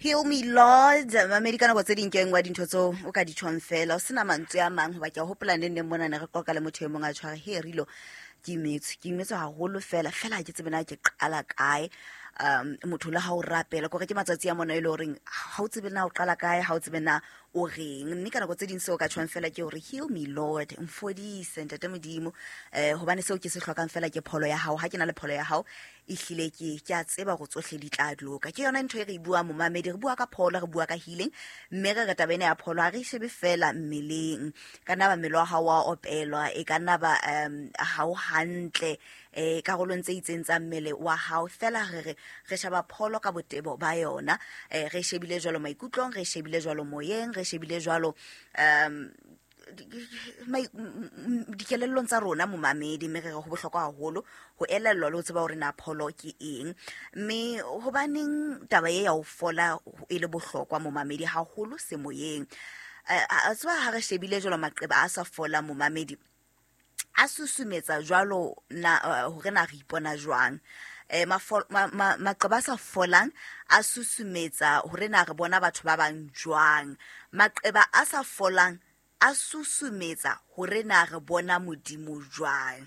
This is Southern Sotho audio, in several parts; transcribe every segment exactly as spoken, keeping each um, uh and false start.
Heal me, Lord. Mamedi kana go tse ding ke engwa dintho tso o ka di tshwang fela o sena mantswe a mang hoba ke a hopola nne nne mona ne re qoka le motho e mong a tshware he rilo ke imetswe ke imetswe haholo fela fela ke tsebena ke qala kae um motho le ha o rapela gore ke matsatsi a mona ile o reng ha o tsebena o qala kae ha o tsebena o reng mme kana go tse ding se o ka tshwang fela ke hore heal me, Lord, mfodise ntate modimo eh hobane se o ke se hlokang fela ke pholo ya hao ha ke na le pholo ya hao e hlile ke ke a tseba go tsohle di tla dloka ke yona ntho e re bua mo mamedi re bua ka pholo re bua ka healing mme re rata bene ya pholo a re shebe fela mmeleng kana ba mmelo wa hao wa opelwa e kana ba um ha o hantle eh ka go lontse itseng tsa mmele wa hao fela re re sheba pholo ka botebo ba yona eh re shebile jwalo maikutlong re shebile jwalo moyeng re shebile jwalo um mai dikelellong tsa rona mo mamedi mme re go bohlokwa haholo ho elellwa le ho tseba hore na pholo ke eng mme hobaneng taba ye ya ho fola e le bohlokwa mo mamedi haholo se moyeng a tswa ha re shebile jwalo maqeba a sa fola mo mamedi a susumetsa jwalo na hore na re ipona jwang eh maqeba sa folang a susumetsa hore na re bona batho ba bang jwang maqeba a sa folang a susumetsa hore na re bona modimo jwang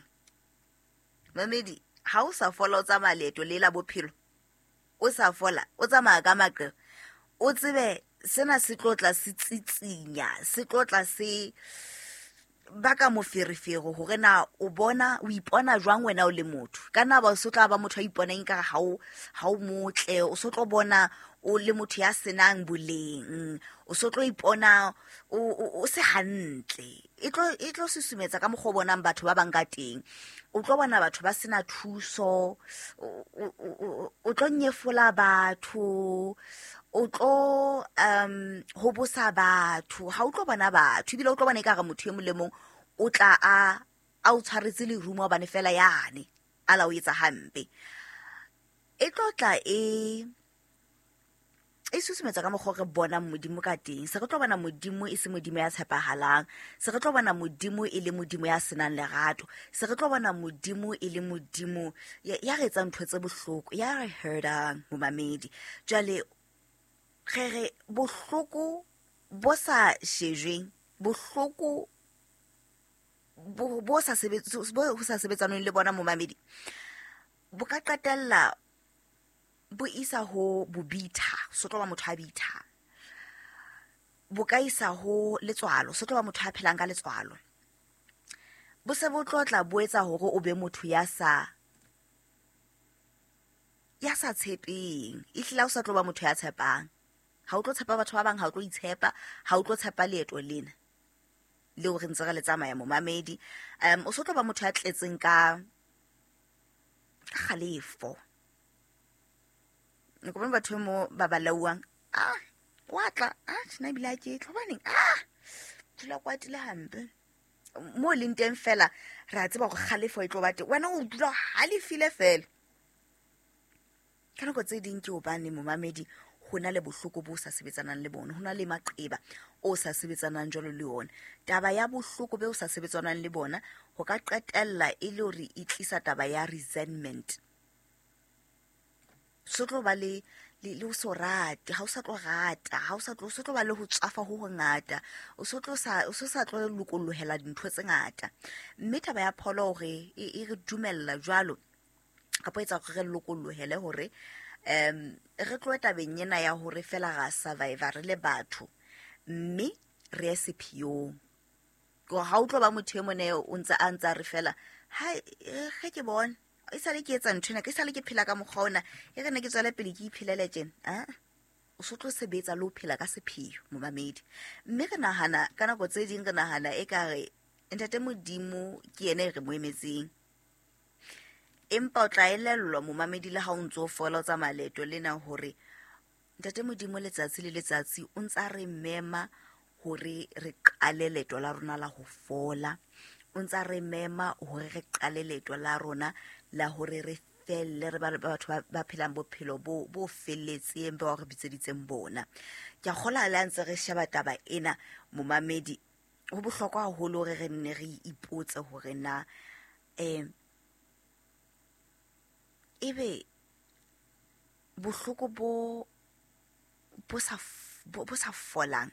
mamedi ha o sa fola o tsa maleto le la bophelo o sa fola o tsamaya ka maqeba o tsebe sena se tlotla se tsitsinya se tlotla se baka moferefero hore na o bona o ipona jwang wena o le motho kana ba o sotla ba motho a ipona eng ka ha o ha o motle o sotlo bona o le motho ya senang boleng o sotlo ipona o se hantle e tlo e tlo susumetsa ka mogho bonang batho ba bang ka teng o tlo bona batho ba sena thuso o tlo nyefola batho o tlo um ho bosa batho ha o tlo bona batho bile o tlo bona e ka ga motho e mo le mong o tla a a o tshwaretse le rumo ba ne fela yane ala o etsa hampe e tlotla e e susumetsa ka mogho re bona modimo ka teng se re tlo bona modimo e se modimo ya tshepahalang se re tlo bona modimo e le modimo ya senang lerato se re tlo bona modimo e le modimo ya re etsa ntho tse bohloko ya re hurtang mo mamedi jale re bohloko bo sa shejweng bohloko bo sa sebetsa bo sa sebetsanong le bona mo mamedi bo ka qetella bo isa ho bobitha so tlo ba motho a bitha bo ka isa ho letswalo so tlo ba motho a phelang ka letswalo bo se bo tlotla bo etsa hore o be motho ya sa ya sa tshepeng e hlela o sa tlo ba motho ya tshepang ha o tlo tshepa batho ba bang ha o tlo itshepa ha o tlo tshepa leeto lena le o re ntse re le tsamaya mo mamedi um o so tlo ba motho ya tletseng ka khalefo ne go bona batho mo ba balauang ah watla ah tsena bila ke tlhobaneng ah tla kwatile hampe mo le nteng fela ra tseba go khalefo e tlo bate wena o dula halefile fela kana go tse ding ke o bane mo mamedi hona le bohloko bo sa sebetsanang le bona hona le maqeba o sa sebetsanang jalo le ona taba ya bohloko be o sa sebetsanang le bona ho ka qetella e le hore e tlisa taba ya resentment so tlo ba le le o so rata ha o sa tlo rata ha o sa tlo so tlo ba le ho tsafa ho ngata o so tlo sa o so sa tlo lokollohela dintho tse ngata mme taba ya pholo hore e re dumella jwalo ka poetsa go re lokollohele hore um re tlo tabeng yena ya hore fela ga survive re le batho mme re se phiong go ha o tlo ba motho e mone o ntse a ntse re fela ha ge ke bona e sale ke etsa nthwena ke sale ke phela ka mogona e re ne ke tswela pele ke iphilele tjena a o so tlo sebetsa lo phela ka sephio mo mamedi mme re nahana kana go tse ding re nahana e ka re ntate modimo ke ene re mo emetseng empa o tla elellwa mo mamedi le ha o ntso fola o tsa maleto lena hore ntate modimo letsatsi le letsatsi o ntsa re mema hore re qale leto la rona la ho fola o ntsa re mema hore re qale leto la rona la hore re felle re ba batho ba phelang bophelo bo bo felletseng ba re bitseditseng bona ke a gola la ntse re sheba taba ena mo mamedi ho bohlokwa haholo hore re nne re ipotse hore na eh ebe bohloko bo bo sa bo bo sa folang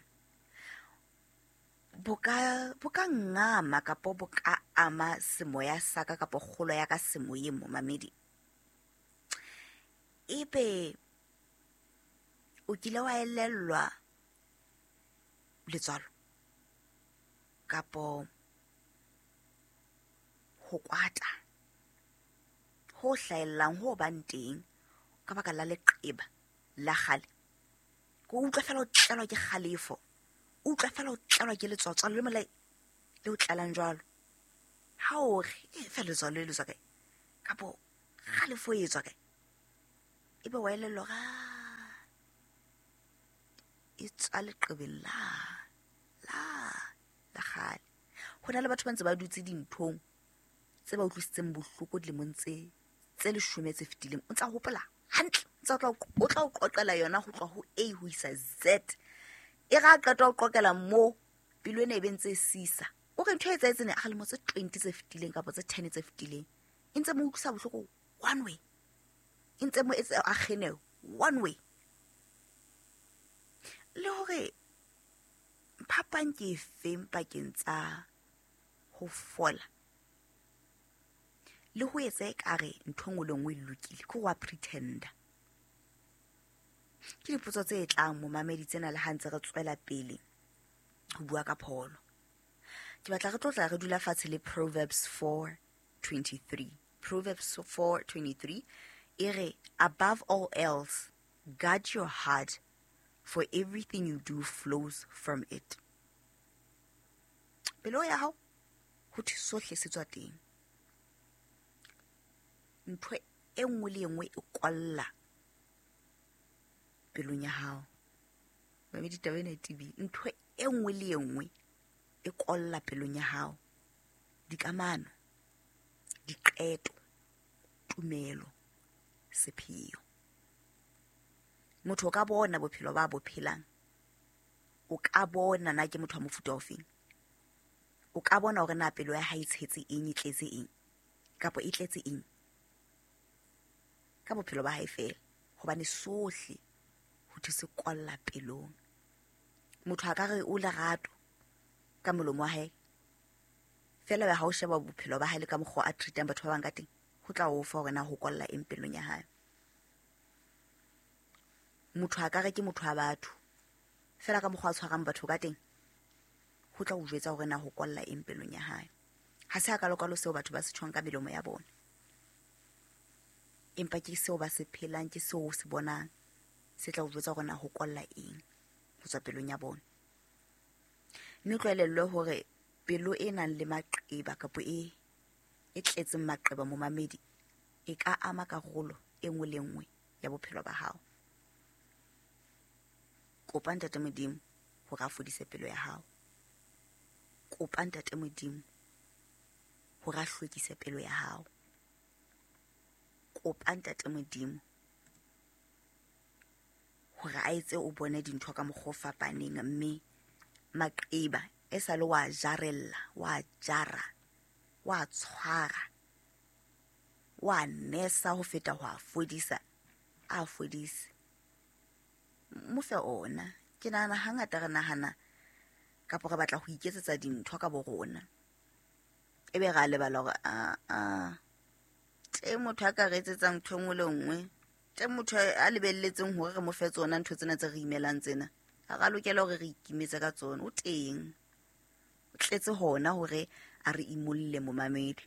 boka boka ngama kapo boka ama semoya saka kapo kgolo ya ka semoyeng mo mamedi ebe o kile wa elellwa letswalo kapo ho kwata ho hlaellang ho banteng ka baka la leqeba la khale go utlwa fela o tlalwa ke khalefo o utlwa fela o tlalwa ke letswatswa le molai le o tlalang jwalo ha o re e fela letswalo le tswa kae kapo khalefo e tswa kae ebe wa elellwa ga itswa leqebeng la la la khale hona le batho ba ntse ba dutse dinthong tse ba utlwisitseng bohloko dilemong tse tse leshome tse fetileng o ntsa hopola hantle tsa tla o tla o qoqela yona ho tloha ho A ho isa Z e ga qeta o qoqela mo pelo ene e bentse sisa o re ntho e tsa etsene a le mo tse twenty tse fetileng ka bo tse ten tse fetileng e ntse mo utlwisa bohloko one way e ntse mo etsa a khene one way le hore phapang ke feng pakeng tsa ho fola le ho etsa ekare ntho ngwe le ngwe e lokile go wa pretender ke dipotso tse tlang mo mamedi tsena le hantse re tswela pele ho bua ka pholo ke batla re tlotla re dula fatshe le Proverbs four twenty-three Proverbs four twenty-three ere above all else guard your heart for everything you do flows from it pelo ya hao ho tsohle se tswa teng ntho e nngwe le nngwe e kwalla pelong ya hao ba me ditaba ena T V ntho e nngwe le nngwe e kwalla pelong ya hao dikamano diqeto tumelo sepheo motho ka bona bophelo ba bo phelang o ka bona na ke motho wa mofuta ofeng o ka bona hore na pelo ya hae tshetse eng itletse eng kapo e tletse eng ka bophelo ba hae fela hobane sohle ho thise kwalla pelong motho a ka re o lerato ka molomo wa hae fela ba ha o sheba bophelo ba hae le ka mogho a treatang batho ba bang ka teng ho tla o fa hore na ho kwalla eng pelong ya hae motho a ka re ke motho wa batho fela ka mogho a tshwarang batho ka teng ho tla o jwetsa hore na ho kwalla eng pelong ya hae ha se a ka lokalo seo batho ba se tshwang ka melomo ya bona empa ke seo ba se phelang ke seo se bonang se tla o jwetsa hore na ho kwalla eng ho tswa pelong ya bona mme tlwaelelwe hore pelo e nang le maqeba kapo e e tletseng maqeba mo mamedi e ka ama karolo e nngwe le nngwe ya bophelo ba hao kopa ntate modimo hore a fodise pelo ya hao kopa ntate modimo hore a hlwekise pelo ya hao kopa ntate modimo hore a etse o bone dintho ka mokgwa o fapaneng mme maqeba e sa le wa jarella wa jara wa tshwara wa nesa ho feta ho a fodisa a fodise mo fe ona ke nahana hangata re nahana kapo re batla ho iketsetsa dintho ka bo rona ebe ga lebala hore a a te motho a ka re etsetsang ntho ngwe le nngwe te motho a lebelletseng hore re mo fe tsona ntho tsena tse re imelang tsena ha ga lokela hore re ikimetse ka tsona o teng o tletse hona hore a re imolle mo mamedi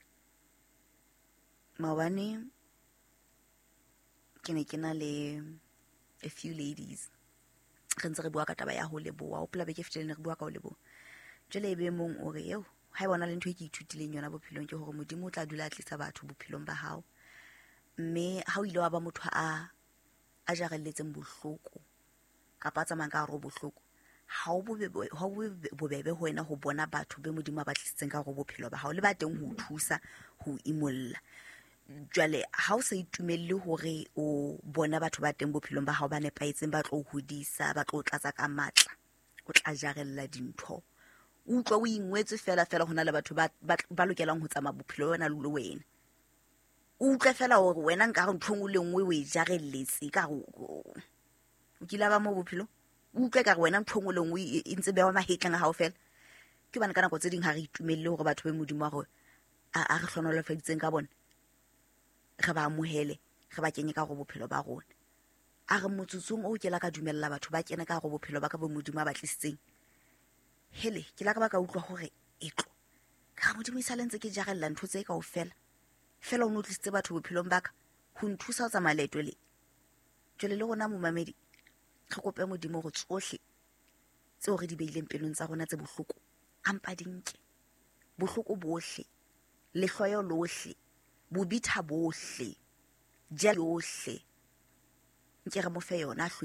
mabane ke ne ke na le a few ladies re ntse re bua ka taba ya ho leboa o pela be ke fetile re bua ka ho leboa jele ebe mong o re eo ha e bona le ntho e ke ithutileng yona bophelong ke hore modimo o tla dula a tlisa batho bophelong ba hao mme ha o ile wa ba motho a a jarelletseng bohloko kapa tsa mang ka ro bohloko ha o bobebe ha o bobebe ho wena ho bona batho be modimo ba tlisitseng ka ro bophelo ba hao le ba teng ho thusa ho imolla jwale ha o sa itumelle hore o bona batho ba teng bophelong ba hao ba nepaetseng ba tlo hodisa ba tlo tlatsa ka matla o tla jarella dintho utlwa o ingwetse fela fela hona le batho ba ba lokelang ho tsama bophelo wena le wena utlwa fela hore wena nka re ntho ngwe le ngwe o e jarelletse ka go o kila ba mo bophelo o utlwe ka re wena ntho ngwe le ngwe e ntse bewa mahetleng a hao fela ke bana ka nako tse ding ha re itumelle hore batho ba modimo wa gore a a re hlonolofaditseng ka bona re ba amohele re ba kenye ka go bophelo ba rona a re motsotsong o ke la ka dumella batho ba kene ka go bophelo ba ka bo modimo a ba tlisitseng hele ke la ka ba ka utlwa gore etlo ka modimo isa lentse ke jarella ntho tse ka o fela fela o notlisitse batho bophelong baka ho nthusa o tsamaya leeto le jole le rona mo mamedi re kope modimo go tsohle tseo re di beileng pelong tsa rona tse bohloko ampa dinke bohloko bohle le hloyo lohle bobitha bohle jalohle nke re mo fe yona